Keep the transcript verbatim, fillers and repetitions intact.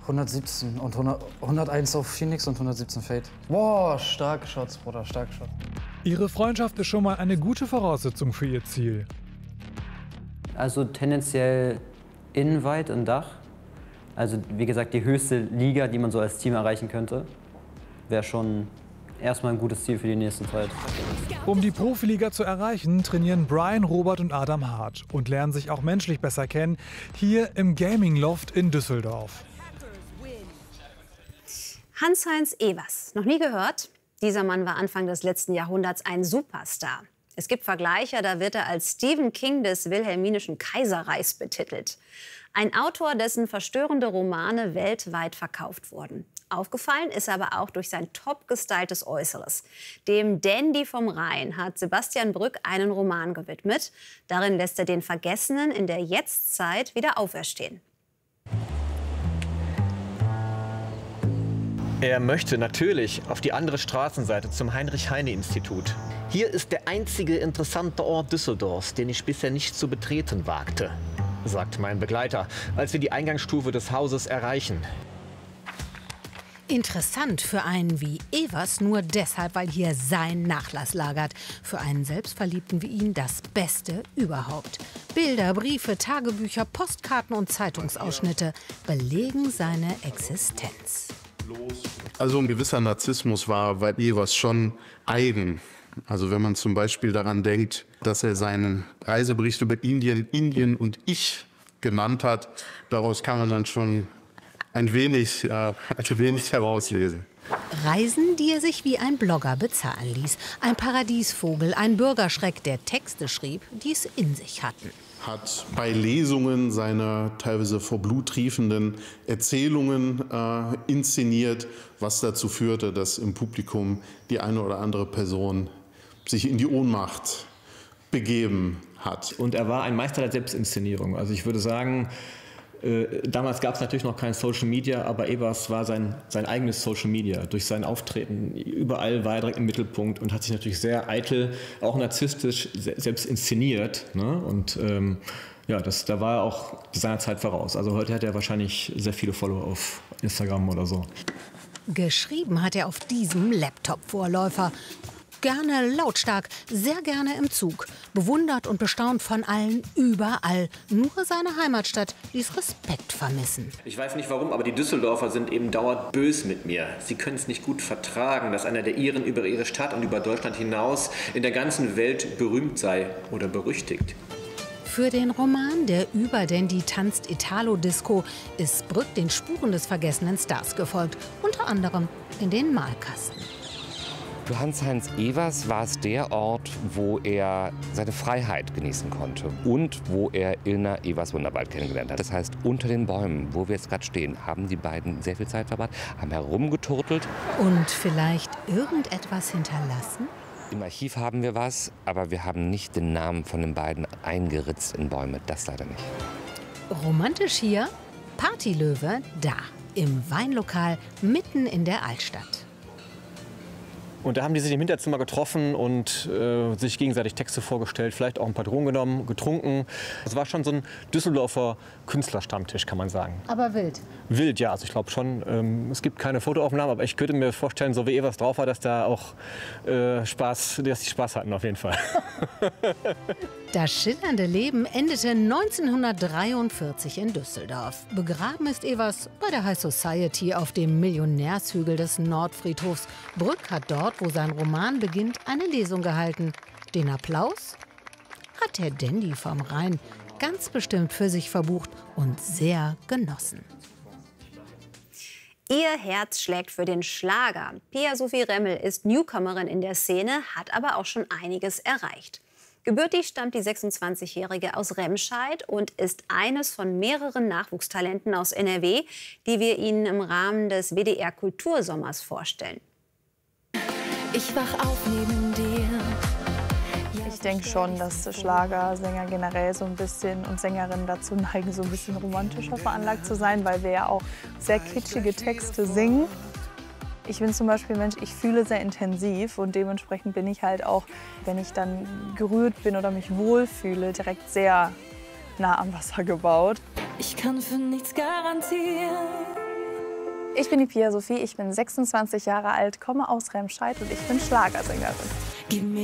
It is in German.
hundertsiebzehn und hundert, hunderteins auf Phoenix und hundertsiebzehn Fade. Boah, starke Shots, Bruder, starke Shots. Ihre Freundschaft ist schon mal eine gute Voraussetzung für ihr Ziel. Also tendenziell Innenweit und Dach. Also wie gesagt, die höchste Liga, die man so als Team erreichen könnte, wäre schon erstmal ein gutes Ziel für die nächste Zeit. Um die Profiliga zu erreichen, trainieren Brian, Robert und Adam hart und lernen sich auch menschlich besser kennen, hier im Gaming Loft in Düsseldorf. Hans-Heinz Ewers, noch nie gehört? Dieser Mann war Anfang des letzten Jahrhunderts ein Superstar. Es gibt Vergleiche, da wird er als Stephen King des wilhelminischen Kaiserreichs betitelt. Ein Autor, dessen verstörende Romane weltweit verkauft wurden. Aufgefallen ist er aber auch durch sein top gestyltes Äußeres. Dem Dandy vom Rhein hat Sebastian Brück einen Roman gewidmet. Darin lässt er den Vergessenen in der Jetztzeit wieder auferstehen. Er möchte natürlich auf die andere Straßenseite zum Heinrich-Heine-Institut. Hier ist der einzige interessante Ort Düsseldorfs, den ich bisher nicht zu betreten wagte, sagt mein Begleiter, als wir die Eingangsstufe des Hauses erreichen. Interessant für einen wie Ewers nur deshalb, weil hier sein Nachlass lagert. Für einen Selbstverliebten wie ihn das Beste überhaupt. Bilder, Briefe, Tagebücher, Postkarten und Zeitungsausschnitte belegen seine Existenz. Also ein gewisser Narzissmus war bei Ewers schon eigen. Also wenn man zum Beispiel daran denkt, dass er seinen Reisebericht über Indien, Indien und ich genannt hat, daraus kann man dann schon ein wenig, äh, ein wenig herauslesen. Reisen, die er sich wie ein Blogger bezahlen ließ. Ein Paradiesvogel, ein Bürgerschreck, der Texte schrieb, die es in sich hatten. Hat bei Lesungen seine teilweise vor Blut triefenden Erzählungen äh, inszeniert, was dazu führte, dass im Publikum die eine oder andere Person sich in die Ohnmacht begeben hat. Und er war ein Meister der Selbstinszenierung. Also ich würde sagen, äh, damals gab es natürlich noch kein Social Media, aber Ewers war sein, sein eigenes Social Media. Durch sein Auftreten überall war er direkt im Mittelpunkt und hat sich natürlich sehr eitel, auch narzisstisch selbst inszeniert. Ne? Und ähm, ja, das, da war er auch seiner Zeit voraus. Also heute hat er wahrscheinlich sehr viele Follower auf Instagram oder so. Geschrieben hat er auf diesem Laptop-Vorläufer. Gerne lautstark, sehr gerne im Zug. Bewundert und bestaunt von allen, überall. Nur seine Heimatstadt ließ Respekt vermissen. Ich weiß nicht warum, aber die Düsseldorfer sind eben dauernd bös mit mir. Sie können es nicht gut vertragen, dass einer der Iren über ihre Stadt und über Deutschland hinaus in der ganzen Welt berühmt sei oder berüchtigt. Für den Roman Der Überdandy tanzt Italo-Disco ist Brück den Spuren des vergessenen Stars gefolgt. Unter anderem in den Malkasten. Für Hans-Heinz Ewers war es der Ort, wo er seine Freiheit genießen konnte und wo er Ilna Ewers-Wunderwald kennengelernt hat. Das heißt, unter den Bäumen, wo wir jetzt gerade stehen, haben die beiden sehr viel Zeit verbracht, haben herumgeturtelt. Und vielleicht irgendetwas hinterlassen? Im Archiv haben wir was, aber wir haben nicht den Namen von den beiden eingeritzt in Bäume. Das leider nicht. Romantisch hier, Partylöwe da, im Weinlokal mitten in der Altstadt. Und da haben die sich im Hinterzimmer getroffen und äh, sich gegenseitig Texte vorgestellt, vielleicht auch ein paar Drogen genommen, getrunken. Das war schon so ein Düsseldorfer Künstlerstammtisch, kann man sagen. Aber wild? Wild, ja. Also ich glaube schon. Ähm, es gibt keine Fotoaufnahmen, aber ich könnte mir vorstellen, so wie Ewers drauf war, dass da auch äh, Spaß, dass die Spaß hatten auf jeden Fall. Das schillernde Leben endete neunzehnhundertdreiundvierzig in Düsseldorf. Begraben ist Ewers bei der High Society auf dem Millionärshügel des Nordfriedhofs. Brück hat dort, wo sein Roman beginnt, eine Lesung gehalten. Den Applaus hat der Dandy vom Rhein ganz bestimmt für sich verbucht und sehr genossen. Ihr Herz schlägt für den Schlager. Pia-Sophie Remmel ist Newcomerin in der Szene, hat aber auch schon einiges erreicht. Gebürtig stammt die sechsundzwanzigjährige aus Remscheid und ist eines von mehreren Nachwuchstalenten aus N R W, die wir Ihnen im Rahmen des W D R Kultursommers vorstellen. Ich wach auf neben dir. Ich denke schon, dass Schlagersänger generell so ein bisschen und Sängerinnen dazu neigen, so ein bisschen romantischer veranlagt zu sein, weil wir ja auch sehr kitschige Texte singen. Ich bin zum Beispiel ein Mensch, ich fühle sehr intensiv und dementsprechend bin ich halt auch, wenn ich dann gerührt bin oder mich wohlfühle, direkt sehr nah am Wasser gebaut. Ich kann für nichts garantieren, Ich bin die Pia Sophie, ich bin sechsundzwanzig Jahre alt, komme aus Remscheid und ich bin Schlagersängerin. Gib mir